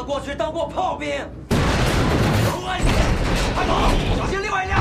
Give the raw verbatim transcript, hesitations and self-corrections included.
过去当过炮兵，有危险，快走，小心另外一辆。